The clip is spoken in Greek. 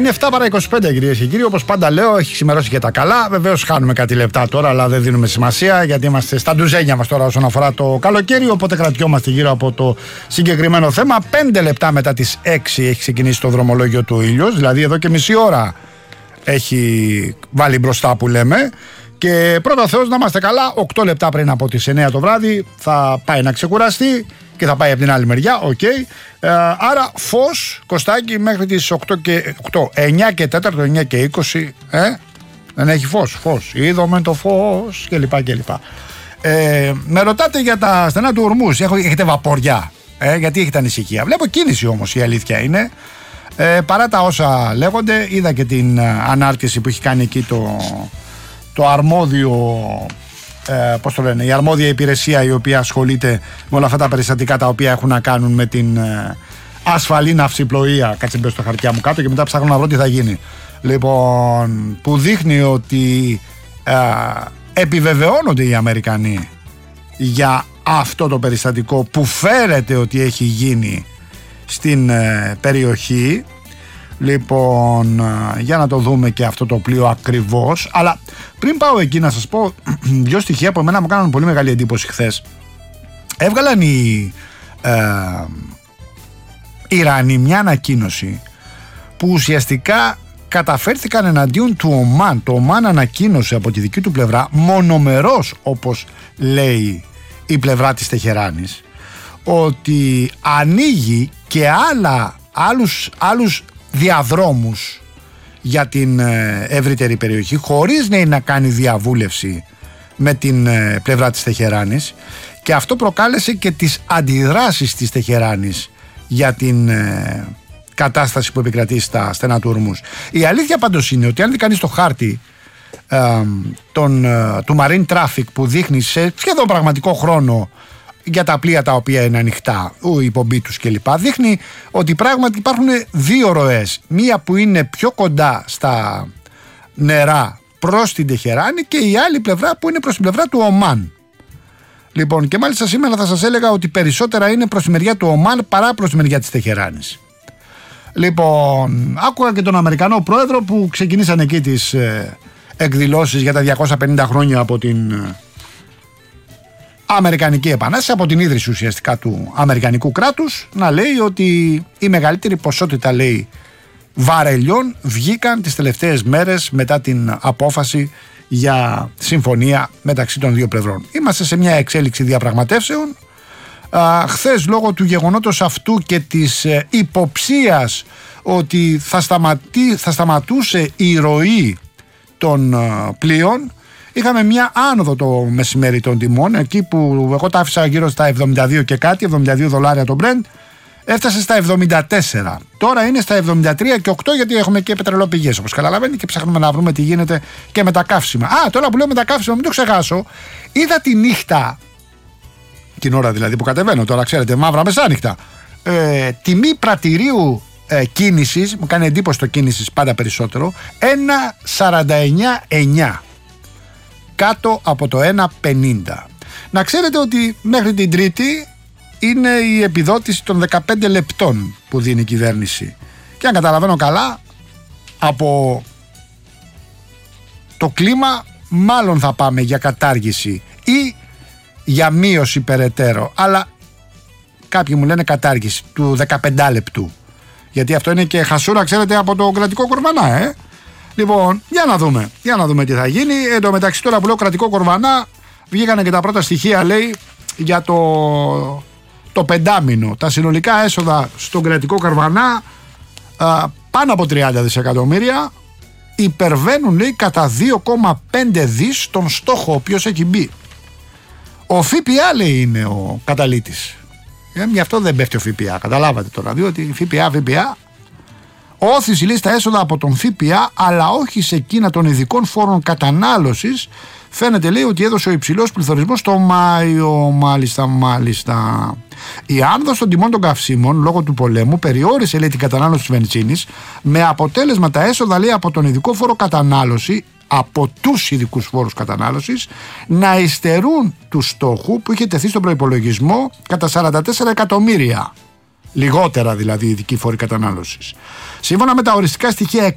Είναι 7 παρά 25, κυρίες και κύριοι. Όπως πάντα λέω, έχει ξημερώσει και τα καλά. Βεβαίως χάνουμε κάτι λεπτά τώρα, αλλά δεν δίνουμε σημασία, γιατί είμαστε στα ντουζένια μας τώρα όσον αφορά το καλοκαίρι. Οπότε κρατιόμαστε γύρω από το συγκεκριμένο θέμα. 5 λεπτά μετά τις 6 έχει ξεκινήσει το δρομολόγιο του ήλιος. Δηλαδή εδώ και μισή ώρα έχει βάλει μπροστά, που λέμε. Και πρώτα Θεός να είμαστε καλά, 8 λεπτά πριν από τις 9 το βράδυ θα πάει να ξεκουραστεί και θα πάει από την άλλη μεριά, άρα φως, Κωστάκι, μέχρι τις 8 και 8, 9 και 4, 9 και 20, δεν έχει φως, είδαμε το φως κλπ. Με ρωτάτε για τα στενά του Ορμούς, έχετε βαποριά, γιατί έχετε ανησυχία? Βλέπω κίνηση όμως, η αλήθεια είναι. Παρά τα όσα λέγονται, είδα και την ανάρτηση που έχει κάνει εκεί το αρμόδιο, πώς το λένε, η αρμόδια υπηρεσία η οποία ασχολείται με όλα αυτά τα περιστατικά τα οποία έχουν να κάνουν με την ασφαλή ναυσιπλοεία. Κάτσε μπες στο χαρτιά μου κάτω και μετά ψάχνω να βρω τι θα γίνει. Λοιπόν, που δείχνει ότι επιβεβαιώνονται οι Αμερικανοί για αυτό το περιστατικό που φέρεται ότι έχει γίνει στην περιοχή. Λοιπόν, για να το δούμε και αυτό το πλοίο ακριβώς. Αλλά πριν πάω εκεί να σας πω δύο στοιχεία που εμένα μου κάνουν πολύ μεγάλη εντύπωση χθες. Έβγαλαν οι Ιρανοί μια ανακοίνωση που ουσιαστικά καταφέρθηκαν εναντίον του Ομάν. Το Ομάν ανακοίνωσε από τη δική του πλευρά, μονομερός όπως λέει η πλευρά της Τεχεράνης, ότι ανοίγει και άλλους διαδρόμους για την ευρύτερη περιοχή, χωρίς να κάνει διαβούλευση με την πλευρά της Τεχεράνης, και αυτό προκάλεσε και τις αντιδράσεις της Τεχεράνης για την κατάσταση που επικρατεί στα στενά του Ορμούς. Η αλήθεια πάντως είναι ότι αν δει κανείς το χάρτη του marine traffic που δείχνει σε σχεδόν πραγματικό χρόνο για τα πλοία τα οποία είναι ανοιχτά, η πομπή τους κλπ, δείχνει ότι πράγματι υπάρχουν δύο ροές. Μία που είναι πιο κοντά στα νερά προς την Τεχεράνη και η άλλη πλευρά που είναι προς την πλευρά του Ομάν. Λοιπόν, και μάλιστα σήμερα θα σας έλεγα ότι περισσότερα είναι προς τη μεριά του Ομάν παρά προς τη μεριά της Τεχεράνης. Λοιπόν, άκουγα και τον Αμερικανό πρόεδρο που ξεκινήσαν εκεί τις εκδηλώσεις για τα 250 χρόνια από την Αμερικανική Επανάσταση, από την ίδρυση ουσιαστικά του Αμερικανικού κράτους, να λέει ότι η μεγαλύτερη ποσότητα, λέει, βαρελιών βγήκαν τις τελευταίες μέρες μετά την απόφαση για συμφωνία μεταξύ των δύο πλευρών. Είμαστε σε μια εξέλιξη διαπραγματεύσεων. Χθες, λόγω του γεγονότος αυτού και της υποψίας ότι θα σταματούσε η ροή των πλοίων, είχαμε μια άνοδο το μεσημέρι των τιμών, εκεί που εγώ τα άφησα γύρω στα 72 και κάτι, $72 το Brent, έφτασε στα 74. Τώρα είναι στα 73 και 8, γιατί έχουμε και πετρελαιοπηγές, όπως καταλαβαίνετε, και ψάχνουμε να βρούμε τι γίνεται και με τα καύσιμα. Τώρα που λέω με τα καύσιμα, μην το ξεχάσω, είδα τη νύχτα, την ώρα δηλαδή που κατεβαίνω τώρα, ξέρετε, μαύρα μεσάνυχτα, τιμή πρατηρίου κίνησης, μου κάνει εντύπωση το κίνησης πάντα περισσότερο, 1,49,9, κάτω από το 1,50. Να ξέρετε ότι μέχρι την Τρίτη είναι η επιδότηση των 15 λεπτών που δίνει η κυβέρνηση, και αν καταλαβαίνω καλά, από το κλίμα μάλλον θα πάμε για κατάργηση ή για μείωση περαιτέρω, αλλά κάποιοι μου λένε κατάργηση του 15 λεπτού, γιατί αυτό είναι και χασούρα, ξέρετε, από το κρατικό κορβανά. Λοιπόν, για να δούμε τι θα γίνει. Εν τω μεταξύ, τώρα που λέω κρατικό κορβανά, βγήκανε και τα πρώτα στοιχεία, λέει, για το πεντάμινο. Τα συνολικά έσοδα στον κρατικό κορβανά, πάνω από 30 δισεκατομμύρια, υπερβαίνουν, λέει, κατά 2,5 δις τον στόχο ο οποίος έχει μπει. Ο ΦΠΑ, λέει, είναι ο καταλύτης. Γι' αυτό δεν πέφτει ο ΦΠΑ, καταλάβατε τώρα, διότι ΦΠΑ όθηση, λέει, στα έσοδα από τον ΦΠΑ, αλλά όχι σε εκείνα των ειδικών φόρων κατανάλωσης. Φαίνεται, λέει, ότι έδωσε ο υψηλός πληθωρισμός το Μάιο. Μάλιστα. Η άνοδος των τιμών των καυσίμων λόγω του πολέμου περιόρισε, λέει, την κατανάλωση της βενζίνης, με αποτέλεσμα τα έσοδα, λέει, από τον ειδικό φόρο κατανάλωση, από τους ειδικούς φόρους κατανάλωσης, να υστερούν του στόχου που είχε τεθεί στον προϋπολογισμό κατά 44 εκατομμύρια. Λιγότερα δηλαδή ειδικοί φόροι κατανάλωσης. Σύμφωνα με τα οριστικά στοιχεία